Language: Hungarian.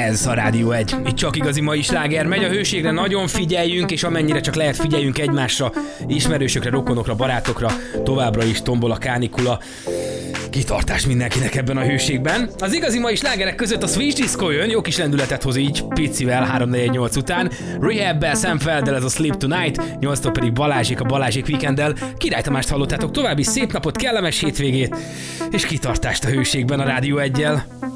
Ez a Rádió 1. Itt csak igazi mai sláger megy, a hőségre nagyon figyeljünk, és amennyire csak lehet figyeljünk egymásra, ismerősökre, rokonokra, barátokra, továbbra is tombol a kánikula. Kitartás mindenkinek ebben a hőségben. Az igazi mai slágerek között a Switch Disco jön, jó kis lendületet hoz így, picivel 3-4-8 után. Rehab-bel, Sam Felddel ez a Sleep Tonight, 8-tól pedig Balázsék a Balázsék Weekenddel. Király Tamást hallottátok, további szép napot, kellemes hétvégét, és kitartást a hőségben a Rádió 1-jel.